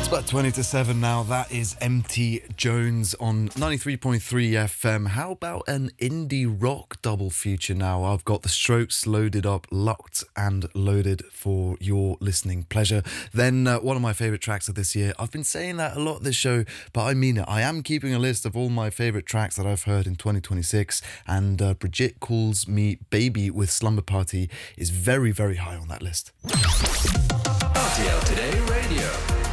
About 20 to 7 now. That is MT Jones on 93.3 FM. How about an indie rock double feature now? I've got The Strokes loaded up, locked and loaded for your listening pleasure. Then one of my favourite tracks of this year. I've been saying that a lot this show, but I mean it. I am keeping a list of all my favourite tracks that I've heard in 2026, and Brigitte Calls Me Baby with Slumber Party is very, very high on that list. RTL Today Radio.